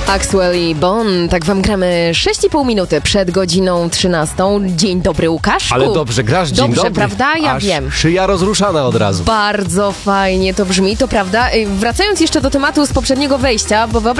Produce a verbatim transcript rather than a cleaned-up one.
Axwell i Bon, tak wam gramy sześć i pół minuty przed godziną trzynastą. Dzień dobry, Łukaszku. Ale dobrze grasz, dzień Dobrze, dobry. prawda? Ja Aż wiem. szyja rozruszana od razu. Bardzo fajnie to brzmi, to prawda. Wracając jeszcze do tematu z poprzedniego wejścia, bo wyobraź